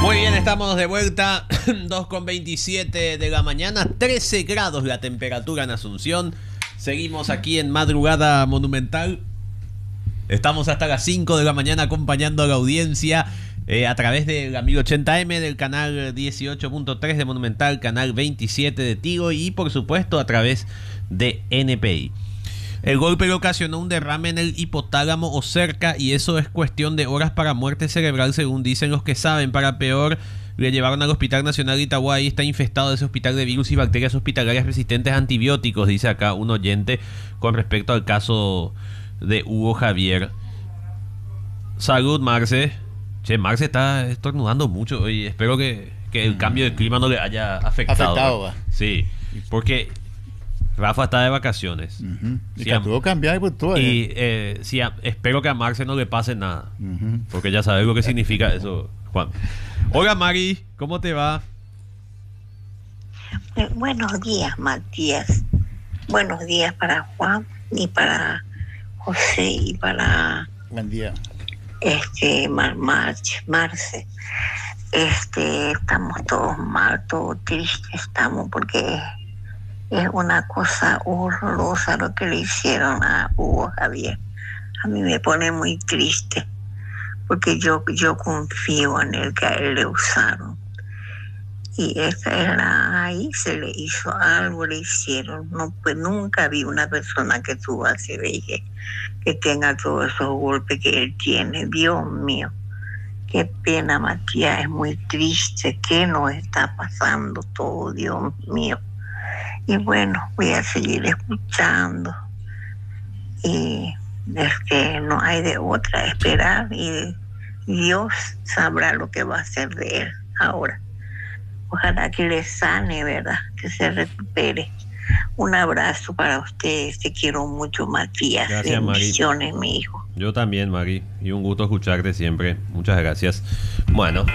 Muy bien, estamos de vuelta. 2:27 de la mañana, 13 grados la temperatura en Asunción. Seguimos aquí en Madrugada Monumental. Estamos hasta las 5 de la mañana acompañando a la audiencia a través del 1080M, del canal 18.3 de Monumental, canal 27 de Tigo y por supuesto a través de NPI. El golpe le ocasionó un derrame en el hipotálamo o cerca y eso es cuestión de horas para muerte cerebral, según dicen los que saben. Para peor, le llevaron al Hospital Nacional de Itagua y está infestado ese hospital de virus y bacterias hospitalarias resistentes a antibióticos, dice acá un oyente con respecto al caso de Hugo Javier. Salud, Marce. Che, Marce está estornudando mucho y espero que el cambio de clima no le haya afectado. Sí, porque Rafa está de vacaciones. Y que tuvo que cambiar pues todo. Y sí, espero que a Marce no le pase nada. Porque ya sabes lo que significa eso, Juan. Hola, Mari, ¿cómo te va? Buenos días, Matías. Buenos días para Juan y para José y para... Buen día. Marce. Estamos todos mal, todos tristes estamos porque es una cosa horrorosa lo que le hicieron a Hugo Javier. A mí me pone muy triste porque yo confío en él, que a él le usaron. Y ahí se le hizo algo, le hicieron. No, pues nunca vi una persona que tuvo así de que tenga todos esos golpes que él tiene. Dios mío, qué pena, Matías, es muy triste. ¿Qué nos está pasando todo, Dios mío? Y bueno, voy a seguir escuchando. Y no hay de otra, esperar. Y Dios sabrá lo que va a hacer de él ahora. Ojalá que le sane, ¿verdad? Que se recupere. Un abrazo para ustedes. Te quiero mucho, Matías. Gracias, bendiciones, Mari. mi hijo. Yo también, Mari. Y un gusto escucharte siempre. Muchas gracias. Bueno,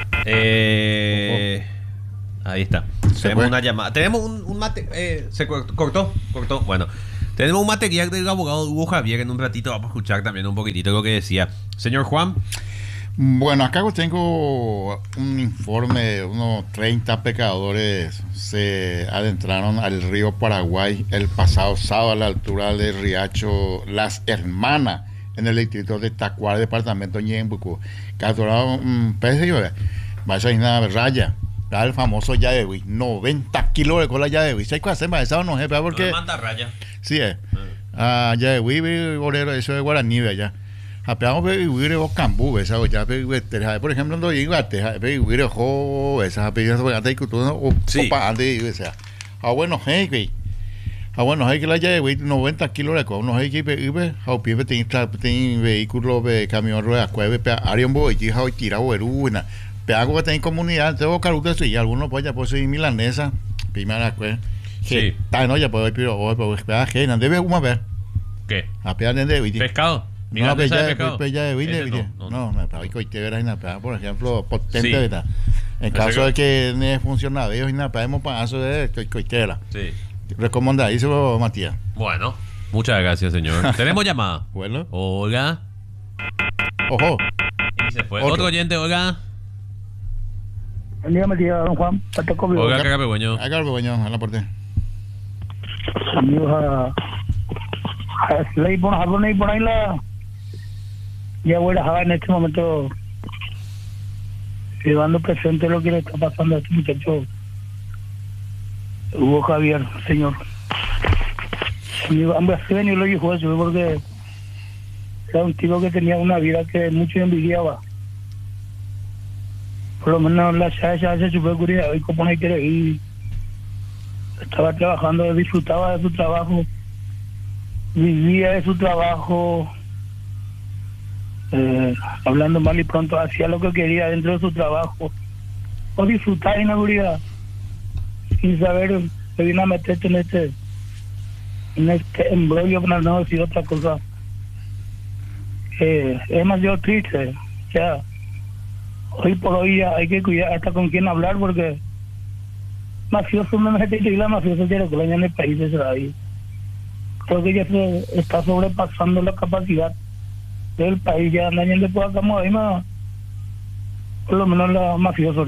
ahí está. Tenemos una llamada. Tenemos un se cortó. Bueno, tenemos un material del abogado Hugo Javier. En un ratito vamos a escuchar también un poquitito lo que decía. Señor Juan. Bueno, acá tengo un informe de unos 30 pecadores se adentraron al río Paraguay el pasado sábado a la altura del riacho Las Hermanas en el distrito de Tacuar, departamento de Ñembucú. Capturaron un pez de lluvia, vaya a ir una raya, el famoso yadewi, 90 kilos de cola yadewi. ¿Sabes qué hacemos? Esa no es porque... No manda raya. Sí, yadewi, bolero, eso es guaraní, allá. Apeamos vivir en Cambú, esa ya por ejemplo, no iba a vivir jo, esa pedida sobre antes que tú o para antes, o sea, bueno, hey, que la ya de 90 kilos de co, no hay que vive, a pie tiene vehículo de camión rueda cueve, pe arion boy, hija hoy tira buena, pe hago que tiene comunidad, tengo carutas y algunos pues ya pues ir milanesa, primera cueve. Sí. Está no ya puedo pero hoy pues que no debe una vez. ¿Qué? Apenas de pescado. No, pero ya de vine. No, me parece que te verás una por ejemplo, potente, ¿verdad? En caso de que no funcione, ellos no podemos para eso de coitera. Sí. Recomendadísimo, Matías. Bueno, muchas gracias, señor. Tenemos llamada. Bueno. Hola. Ojo. Y se fue. Otro oyente, hola. Buen día, Matías, don Juan. Hola, acá Pegüeño. Acá Pegüeño, a la puerta. Amigos, leí por ahí la... Ya voy a dejar en este momento llevando presente lo que le está pasando a este muchacho Hugo Javier, señor. Ambas venido lo dijo eso porque era un tipo que tenía una vida que mucho envidiaba. Por lo menos la chacha hace su seguridad y como no quiere ir. Estaba trabajando, disfrutaba de su trabajo, vivía de su trabajo. Hablando mal y pronto, hacía lo que quería dentro de su trabajo o disfrutar en la seguridad sin saber que vino a meterte en este embrollo para no decir otra cosa. Es demasiado triste. O sea, hoy por hoy ya hay que cuidar hasta con quién hablar porque mafioso no me y la mafiosa quiere que en el país de ahí. Creo que ya se está sobrepasando la capacidad del país, ya nadie le puede acomodar más por lo menos los mafiosos.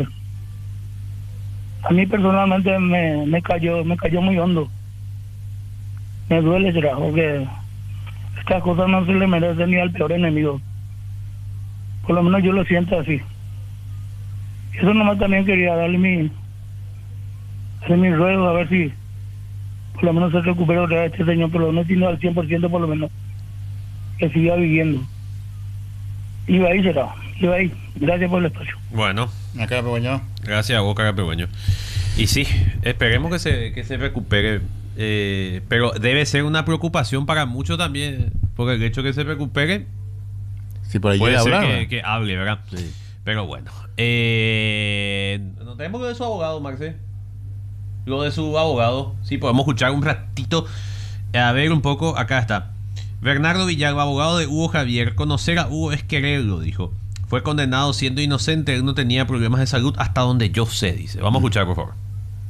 A mí personalmente me cayó muy hondo. Me duele, será, porque estas cosas no se le merecen ni al peor enemigo. Por lo menos yo lo siento así. Eso nomás también quería darle mi ruego, a ver si por lo menos se recupera otra vez este señor, por lo menos si no al 100% por lo menos, que siga viviendo. Iba ahí, será. Iba ahí. Gracias por el espacio. Bueno. Acá, Pegüeño. Gracias a vos, Carapegüeño. Y sí, esperemos que se recupere. Pero debe ser una preocupación para muchos también, porque el hecho de que se recupere Si por ahí puede llega a ser hablar. que hable, ¿verdad? Sí. Pero bueno. ¿No tenemos lo de su abogado, Marce? Lo de su abogado. Sí, podemos escuchar un ratito. A ver un poco. Acá está. Bernardo Villalba, abogado de Hugo Javier. Conocer a Hugo es quererlo, dijo. Fue condenado siendo inocente. Él no tenía problemas de salud hasta donde yo sé, dice. Vamos a escuchar, por favor.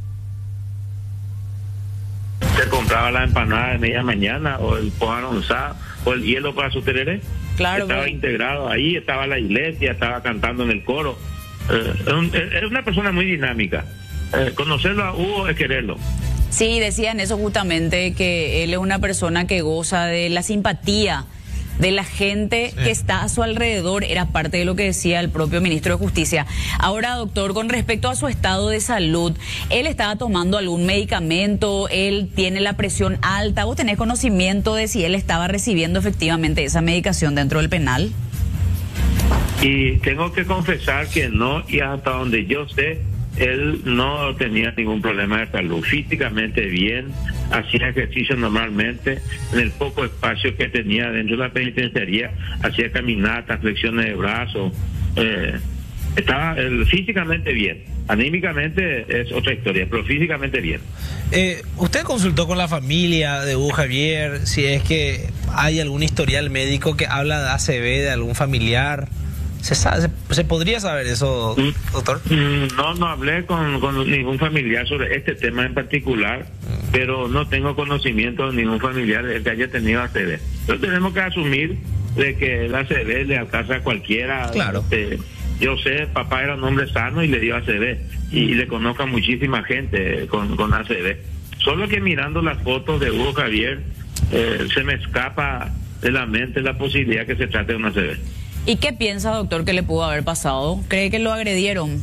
Se compraba la empanada de media mañana o el pan aronzado o el hielo para su tereré. Claro, estaba bueno. integrado ahí, estaba la iglesia, estaba cantando en el coro. Es una persona muy dinámica. Conocerlo a Hugo es quererlo. Sí, decían eso justamente, que él es una persona que goza de la simpatía de la gente que está a su alrededor. Era parte de lo que decía el propio ministro de Justicia. Ahora, doctor, con respecto a su estado de salud, ¿él estaba tomando algún medicamento? ¿Él tiene la presión alta? ¿Vos tenés conocimiento de si él estaba recibiendo efectivamente esa medicación dentro del penal? Y tengo que confesar que no, y hasta donde yo sé, él no tenía ningún problema de salud. Físicamente bien, hacía ejercicio normalmente, en el poco espacio que tenía dentro de la penitenciaría, hacía caminatas, flexiones de brazos, estaba físicamente bien. Anímicamente es otra historia, pero físicamente bien. ¿Usted consultó con la familia de Hugo Javier si es que hay algún historial médico que habla de ACV de algún familiar? ¿Se podría saber eso, doctor? No hablé con ningún familiar sobre este tema en particular, pero no tengo conocimiento de ningún familiar que haya tenido ACV. Pero tenemos que asumir de que el ACV le alcanza a cualquiera. Claro. Yo sé, papá era un hombre sano y le dio ACV, y le conozco a muchísima gente con ACV. Solo que mirando las fotos de Hugo Javier, se me escapa de la mente la posibilidad que se trate de un ACV. ¿Y qué piensa, doctor, que le pudo haber pasado? ¿Cree que lo agredieron?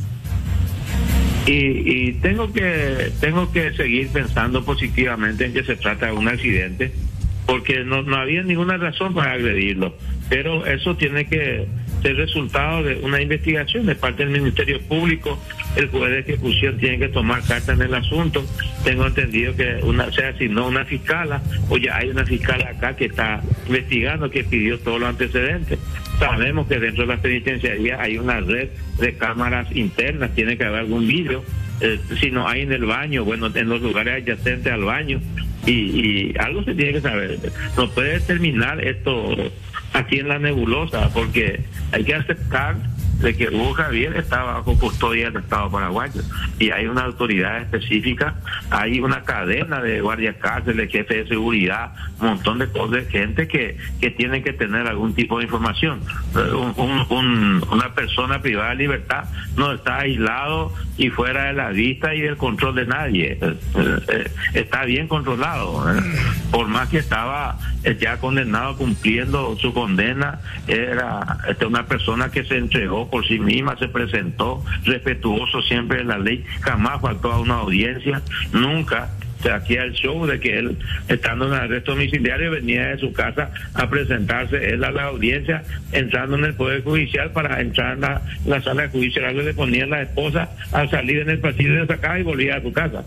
Y tengo que seguir pensando positivamente en que se trata de un accidente, porque no había ninguna razón para agredirlo. Pero eso tiene que ser resultado de una investigación de parte del Ministerio Público. El Poder de Ejecución tiene que tomar carta en el asunto. Tengo entendido que se asignó una fiscala, o ya hay una fiscala acá que está investigando, que pidió todos los antecedentes. Sabemos que dentro de la penitenciaría hay una red de cámaras internas, tiene que haber algún vídeo. Si no hay en el baño, bueno, en los lugares adyacentes al baño, y algo se tiene que saber. No puede terminar esto aquí en la nebulosa, porque hay que aceptar de que Hugo Javier está bajo custodia del Estado paraguayo, y hay una autoridad específica, hay una cadena de guardias cárceles, jefe de seguridad, un montón de cosas, gente que tienen que tener algún tipo de información. Una persona privada de libertad no está aislado y fuera de la vista y del control de nadie. Está bien controlado, por más que estaba ya condenado, cumpliendo su condena. Era una persona que se entregó por sí misma, se presentó respetuoso siempre de la ley, jamás faltó a una audiencia, nunca se hacía el show de que él, estando en arresto domiciliario, venía de su casa a presentarse él a la audiencia, entrando en el Poder Judicial para entrar en la sala de juicio. Algo le ponía la esposa al salir en el pasillo de esa casa y volvía a su casa.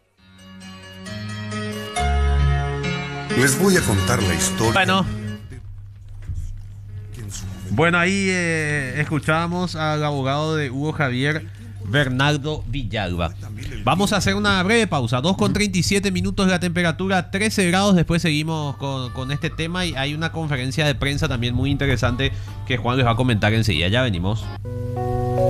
Les voy a contar la historia. Bueno, ahí escuchábamos al abogado de Hugo Javier, Bernardo Villalba. Vamos a hacer una breve pausa. 2:37 minutos la temperatura, 13 grados. Después seguimos con este tema, y hay una conferencia de prensa también muy interesante que Juan les va a comentar enseguida. Ya venimos.